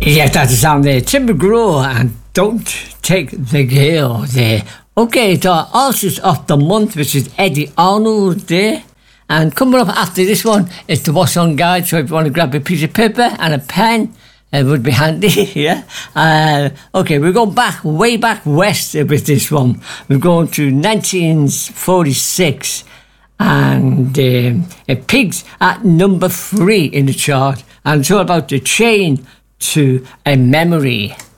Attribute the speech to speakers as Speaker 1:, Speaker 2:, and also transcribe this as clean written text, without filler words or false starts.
Speaker 1: Yeah, that's the song there. Tim McGraw and Don't Take the Girl there. Okay, so Artist of the Month, which is Eddie Arnold there. And coming up after this one is the What's On Guide, so if you want to grab a piece of paper and a pen, it would be handy, yeah. Okay, we're going back, way back west with this one. We're going to 1946, and it peaks at number 3 in the chart, and it's all about the Chain to a Memory.